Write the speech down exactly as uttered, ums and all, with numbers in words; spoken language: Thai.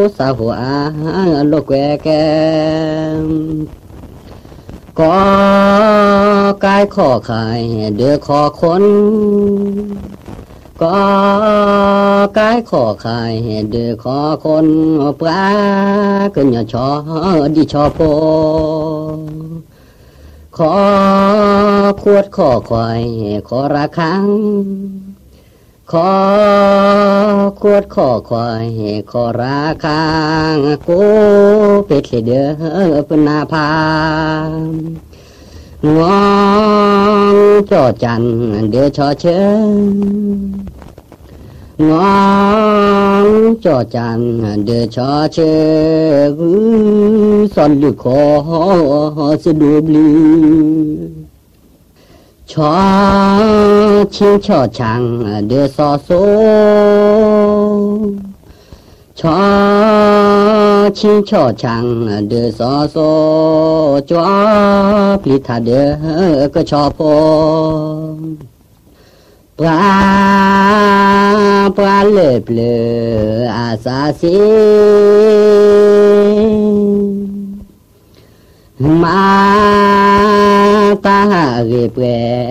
สาหัวโลกแวแกก็กายข้อไข่เดือคอคนก็กายข้อไข่เดือคอคนปลาเกินอย่าชอดีชอโพขอขวดขอควายขอระคังขอขวดขอควายขอระคังกูเป็ดเดือเป็นนาพางองจอจันเดือชอเชิญงองจอจันเดือชอเชิญสอนลูกคอสะดูบลีชอชิงชอชังเดือซอโซชอชิงชอชังเดือซอโซจ้าพลิทาเดือก็ชอพอปลาปลาเล็บเลืออาซาซี